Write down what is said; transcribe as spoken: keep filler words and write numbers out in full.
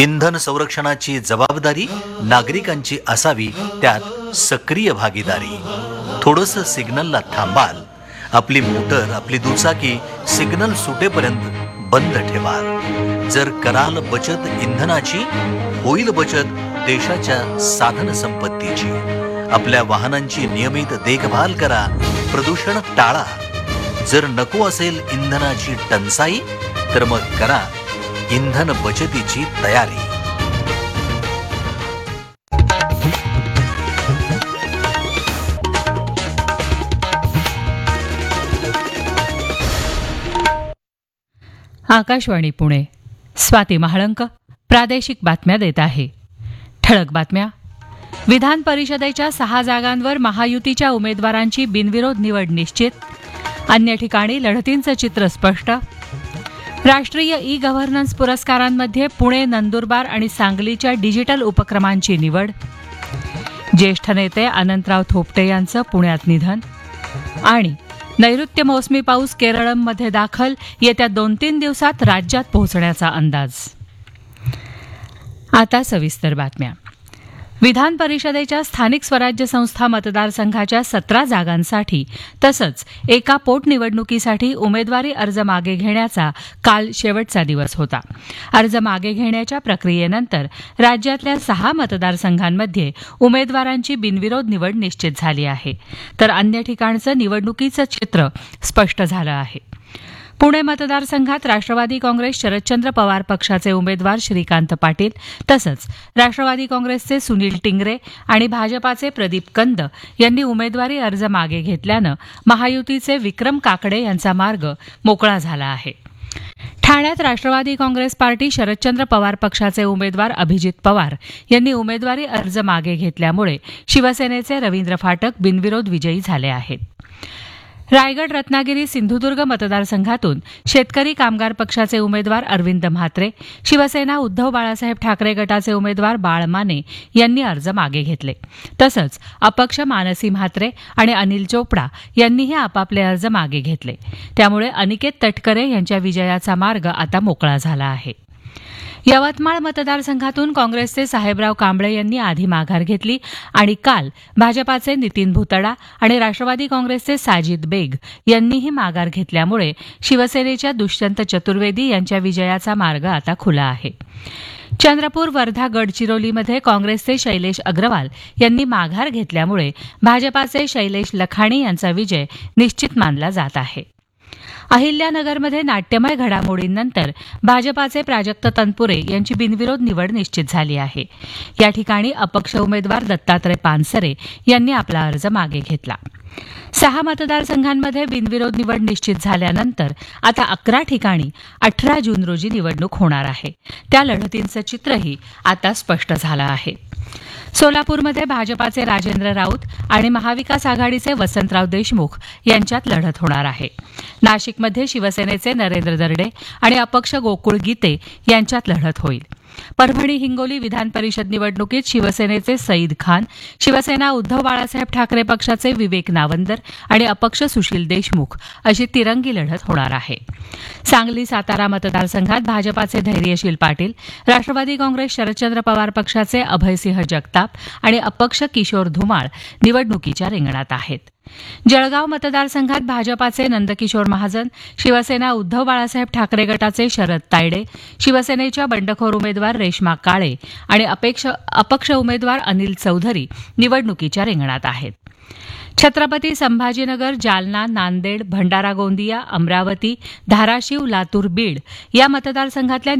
इंधन संरक्षणाची जबाबदारी नागरिकांची असावी, त्यात सक्रिय भागीदारी. थोडंसं सिग्नलला थांबाल, आपली मोटर आपली दुचाकी सिग्नल सुटेपर्यंत बंद ठेवाल. जर कराल बचत इंधनाची, होईल बचत देशाच्या साधन संपत्तीची. आपल्या वाहनांची नियमित देखभाल करा, प्रदूषण टाळा. जर नको असेल इंधनाची टंचाई, तर मग करा इंधन बचतीची तयारी. आकाशवाणी पुणे. स्वाती महाळंक प्रादेशिक बातम्या देत आहे. ठळक बातम्या. विधान परिषदेच्या सहा जागांवर महायुतीच्या उमेदवारांची बिनविरोध निवड निश्चित. अन्य ठिकाणी लढतींचं चित्र स्पष्ट. राष्ट्रीय ई गव्हर्नन्स पुरस्कारांमध्ये पुणे, नंदुरबार आणि सांगलीच्या डिजिटल उपक्रमांची निवड. ज्येष्ठ नेते अनंतराव थोपटे यांचं पुण्यात निधन. आणि नैऋत्य मोसमी पाऊस केरळमध्ये दाखल, येत्या दोन तीन दिवसात राज्यात पोहोचण्याचा अंदाज. आता सविस्तर बातम्या. विधान परिषदेच्या स्थानिक स्वराज्य संस्था मतदारसंघाच्या सतरा जागांसाठी तसंच एका पोटनिवडणुकीसाठी उमेदवारी अर्ज मागे घेण्याचा काल शेवटचा दिवस होता. अर्ज मागे घेण्याच्या प्रक्रियेनंतर राज्यातल्या सहा मतदारसंघांमध्ये उमेदवारांची बिनविरोध निवड निश्चित झाली आहे, तर अन्य ठिकाणचं निवडणुकीचं चित्र स्पष्ट झालं आहे. पुणे मतदारसंघात राष्ट्रवादी काँग्रेस शरदचंद्र पवार पक्षाचे उमेदवार श्रीकांत पाटील तसंच राष्ट्रवादी काँग्रेसचे सुनील टिंगरे आणि भाजपाचे प्रदीप कंद यांनी उमेदवारी अर्ज मागे घेतल्यानं महायुतीचे विक्रम काकडे यांचा मार्ग मोकळा झाला आहे. ठाण्यात राष्ट्रवादी काँग्रेस पार्टी शरदचंद्र पवार पक्षाचे उमेदवार अभिजित पवार यांनी उमेदवारी अर्ज मागे घेतल्यामुळे शिवसेनेचे रवींद्र फाटक बिनविरोध विजयी झाले आहेत. रायगड, रत्नागिरी, सिंधुदुर्ग मतदारसंघातून शेतकरी कामगार पक्षाचे उमेदवार अरविंद म्हात्रे, शिवसेना उद्धव बाळासाहेब ठाकरे गटाचे उमेदवार बाळ माने यांनी अर्ज मागे घेतले. तसंच अपक्ष मानसी म्हात्रे आणि अनिल चोपडा यांनीही आपापले अर्ज मागे घेतले. त्यामुळे अनिकेत तटकरे यांच्या विजयाचा मार्ग आता मोकळा झाला आहे. यवतमाळ मतदारसंघातून काँग्रेसचे साहेबराव कांबळे यांनी आधी माघार घेतली आणि काल भाजपाचे नितीन भुतडा आणि राष्ट्रवादी काँग्रेसचे साजिद बेग यांनीही माघार घेतल्यामुळे शिवसेनेच्या दुष्यंत चतुर्वेदी यांच्या विजयाचा मार्ग आता खुला आहे. चंद्रपूर, वर्धा, गडचिरोलीमध्ये काँग्रेसचे शैलेश अग्रवाल यांनी माघार घेतल्यामुळे भाजपाचे शैलेश लखाणी यांचा विजय निश्चित मानला जात आहे. अहिल्यानगरमध्ये नाट्यमय घडामोडींनंतर भाजपाचे प्राजक्त तनपुरे यांची बिनविरोध निवड निश्चित झाली आहे. या ठिकाणी अपक्ष उमेदवार दत्तात्रय पानसरे यांनी आपला अर्ज मागे घेतला. सहा मतदारसंघांमध्ये बिनविरोध निवड निश्चित झाल्यानंतर आता अकरा ठिकाणी अठरा जून रोजी निवडणूक होणार आहे. त्या लढतींचं चित्रही आता स्पष्ट झालं आहे. सोलापूरमध्ये भाजपाचे राजेंद्र राऊत आणि महाविकास आघाडीचे वसंतराव देशमुख यांच्यात लढत होणार आहे. नाशिकमध्ये शिवसेनेचे नरेंद्र दर्डे आणि अपक्ष गोकुळ गीते यांच्यात लढत होईल. परभणी, हिंगोली विधान परिषद निवडणुकीत शिवसेनेचे सईद खान, शिवसेना उद्धव बाळासाहेब ठाकरे पक्षाचे विवेक नावंदर आणि अपक्ष सुशील देशमुख अशी तिरंगी लढत होणार आहे. सांगली, सातारा मतदारसंघात भाजपाचे धैर्यशील पाटील, राष्ट्रवादी काँग्रेस शरदचंद्र पवार पक्षाचे अभयसिंह जगताप आणि अपक्ष किशोर धुमाळ निवडणुकीच्या रिंगणात आहेत. जळगाव मतदारसंघात भाजपाचे नंदकिशोर महाजन, शिवसेना उद्धव बाळासाहेब ठाकरे गटाचे शरद तायडे, शिवसेनेच्या बंडखोर उमेदवार रेश्मा काळे आणि अपेक्ष अपक्ष उमेदवार अनिल चौधरी निवडणुकीच्या रिंगणात आहेत. छत्रपती संभाजीनगर, जालना, नांदेड, भंडारा गोंदिया, अमरावती, धाराशिव, लातूर, बीड या मतदारसंघातल्या